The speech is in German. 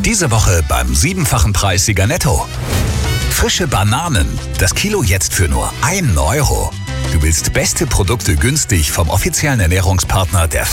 Diese Woche beim 7-fachen Preis Sieger Netto. Frische Bananen. Das Kilo jetzt für nur 1 Euro. Du willst beste Produkte günstig vom offiziellen Ernährungspartner der